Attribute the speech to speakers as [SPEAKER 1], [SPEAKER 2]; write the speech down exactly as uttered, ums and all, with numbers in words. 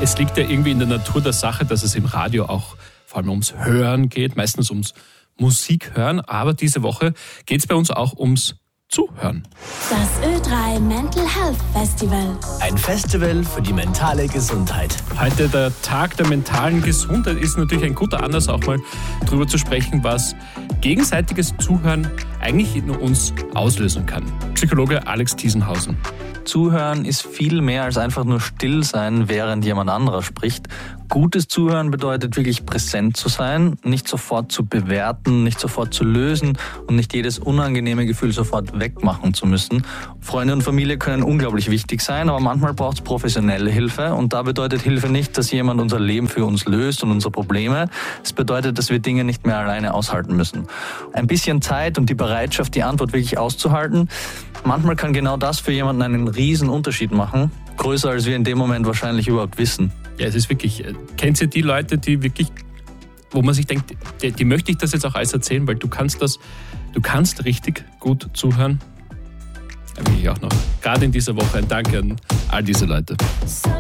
[SPEAKER 1] Es liegt ja irgendwie in der Natur der Sache, dass es im Radio auch vor allem ums Hören geht, meistens ums Musik hören. Aber diese Woche geht es bei uns auch ums Zuhören.
[SPEAKER 2] Das Ö drei Mental Health Festival.
[SPEAKER 3] Ein Festival für die mentale Gesundheit.
[SPEAKER 1] Heute der Tag der mentalen Gesundheit ist natürlich ein guter Anlass, auch mal darüber zu sprechen, was gegenseitiges Zuhören eigentlich in uns auslösen kann. Psychologe Alex Thiesenhausen.
[SPEAKER 4] Zuhören ist viel mehr als einfach nur still sein, während jemand anderer spricht. Gutes Zuhören bedeutet wirklich präsent zu sein, nicht sofort zu bewerten, nicht sofort zu lösen und nicht jedes unangenehme Gefühl sofort wegmachen zu müssen. Freunde und Familie können unglaublich wichtig sein, aber manchmal braucht es professionelle Hilfe und da bedeutet Hilfe nicht, dass jemand unser Leben für uns löst und unsere Probleme. Es bedeutet, dass wir Dinge nicht mehr alleine aushalten müssen. Ein bisschen Zeit und die Bereitschaft, die Antwort wirklich auszuhalten, manchmal kann genau das für jemanden einen riesen Unterschied machen, größer als wir in dem Moment wahrscheinlich überhaupt wissen.
[SPEAKER 1] Ja, es ist wirklich, kennt ihr die Leute, die wirklich, wo man sich denkt, die, die möchte ich das jetzt auch alles erzählen, weil du kannst das, du kannst richtig gut zuhören. Wirklich auch noch. Gerade in dieser Woche ein Dank an all diese Leute.